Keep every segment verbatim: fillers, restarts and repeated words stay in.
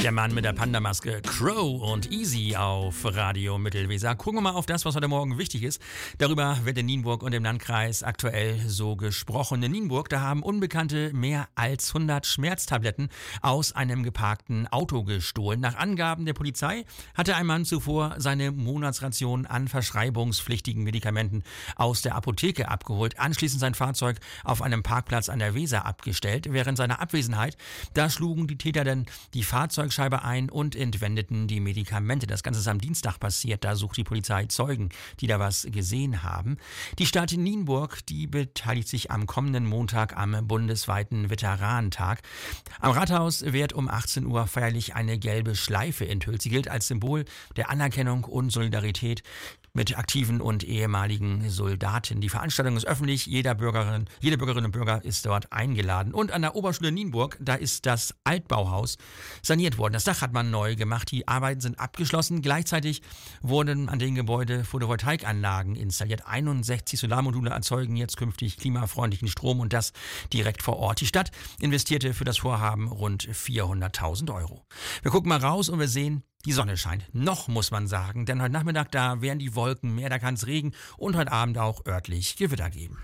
Der Mann mit der Pandamaske, Crow und Easy auf Radio Mittelweser. Gucken wir mal auf das, was heute Morgen wichtig ist. Darüber wird in Nienburg und im Landkreis aktuell so gesprochen. In Nienburg, da haben Unbekannte mehr als hundert Schmerztabletten aus einem geparkten Auto gestohlen. Nach Angaben der Polizei hatte ein Mann zuvor seine Monatsration an verschreibungspflichtigen Medikamenten aus der Apotheke abgeholt, anschließend sein Fahrzeug auf einem Parkplatz an der Weser abgestellt. Während seiner Abwesenheit, da schlugen die Täter dann die Fahrzeugscheibe ein und entwendeten die Medikamente. Das Ganze ist am Dienstag passiert. Da sucht die Polizei Zeugen, die da was gesehen haben. Die Stadt Nienburg, die beteiligt sich am kommenden Montag am bundesweiten Veteranentag. Am Rathaus wird um achtzehn Uhr feierlich eine gelbe Schleife enthüllt. Sie gilt als Symbol der Anerkennung und Solidarität mit aktiven und ehemaligen Soldaten. Die Veranstaltung ist öffentlich, jeder Bürgerin, jede Bürgerin und Bürger ist dort eingeladen. Und an der Oberschule Nienburg, da ist das Altbauhaus saniert worden. Das Dach hat man neu gemacht, die Arbeiten sind abgeschlossen. Gleichzeitig wurden an den Gebäude Photovoltaikanlagen installiert. einundsechzig Solarmodule erzeugen jetzt künftig klimafreundlichen Strom und das direkt vor Ort. Die Stadt investierte für das Vorhaben rund vierhunderttausend Euro. Wir gucken mal raus und wir sehen, die Sonne scheint. Noch, muss man sagen, denn heute Nachmittag, da werden die Wolken mehr, da kann es Regen und heute Abend auch örtlich Gewitter geben.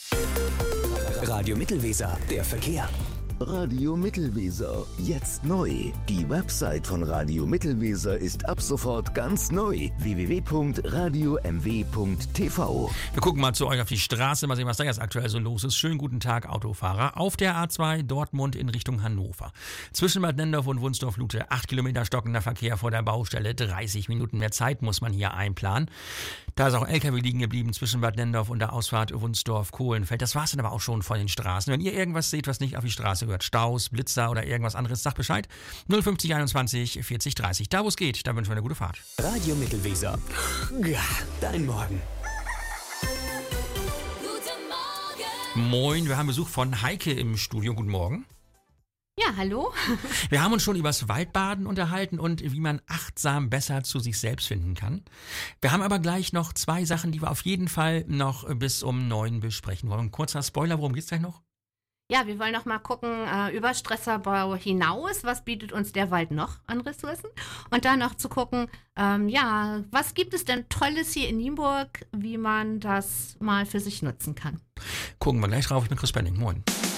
Radio Mittelweser, der Verkehr. Radio Mittelweser, jetzt neu. Die Website von Radio Mittelweser ist ab sofort ganz neu. w w w punkt radio m w punkt t v. Wir gucken mal zu euch auf die Straße, mal sehen, was da jetzt aktuell so los ist. Schönen guten Tag, Autofahrer. Auf der A zwei Dortmund in Richtung Hannover. Zwischen Bad Nendorf und Wunsdorf-Lute acht Kilometer stockender Verkehr vor der Baustelle. dreißig Minuten mehr Zeit muss man hier einplanen. Da ist auch L K W liegen geblieben zwischen Bad Nendorf und der Ausfahrt Wunsdorf-Kohlenfeld. Das war es dann aber auch schon von den Straßen. Wenn ihr irgendwas seht, was nicht auf die Straße gehört, Staus, Blitzer oder irgendwas anderes, sagt Bescheid. null fünfzig einundzwanzig vierzig dreißig. Da wo es geht, da wünschen wir eine gute Fahrt. Radio Mittelweser. Ja, dein Morgen. Guten Morgen. Moin, wir haben Besuch von Heike im Studio. Guten Morgen. Ja, hallo. Wir haben uns schon übers Waldbaden unterhalten und wie man achtsam besser zu sich selbst finden kann. Wir haben aber gleich noch zwei Sachen, die wir auf jeden Fall noch bis um neun besprechen wollen. Ein kurzer Spoiler, worum geht's gleich noch? Ja, wir wollen noch mal gucken, äh, über Stresserbau hinaus, was bietet uns der Wald noch an Ressourcen? Und dann noch zu gucken, ähm, ja, was gibt es denn Tolles hier in Nienburg, wie man das mal für sich nutzen kann? Gucken wir gleich drauf. Ich bin Chris Benning. Moin.